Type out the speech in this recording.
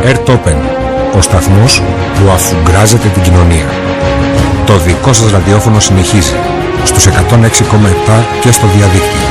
Airtopen, ο σταθμός που αφουγκράζεται την κοινωνία. Το δικό σας ραδιόφωνο συνεχίζει στους 106,7 και στο διαδίκτυο.